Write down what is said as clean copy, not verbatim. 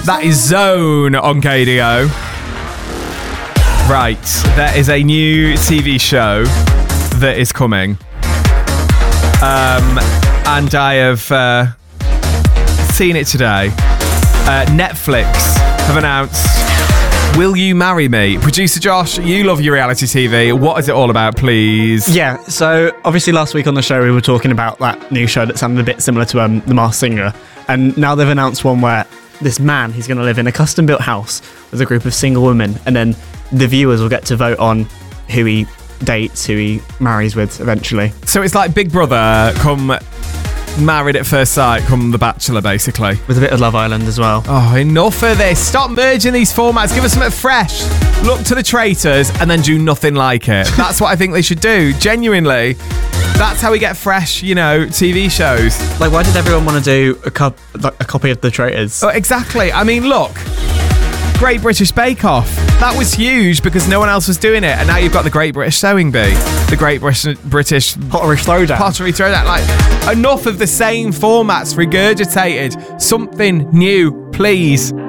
That is Zone on KDO. Right, there is a new TV show that is coming. And I have seen it today. Netflix have announced Will You Marry Me? Producer Josh, you love your reality TV. What is it all about, please? Yeah, so obviously last week on the show we were talking about that new show that sounded a bit similar to The Masked Singer. And now they've announced one where this man, he's going to live in a custom-built house with a group of single women. And then the viewers will get to vote on who he dates, who he marries with eventually. So it's like Big Brother come Married at First Sight come The Bachelor, basically. With a bit of Love Island as well. Oh, enough of this. Stop merging these formats. Give us something fresh. Look to the traitors and then do nothing like it. That's what I think they should do. Genuinely. That's how we get fresh, TV shows. Like, why did everyone want to do a copy of The Traitors? Oh, exactly. I mean, look. Great British Bake Off. That was huge because no one else was doing it. And now you've got the Great British Sewing Bee. The Great British Pottery Throwdown. Like, enough of the same formats regurgitated. Something new, please.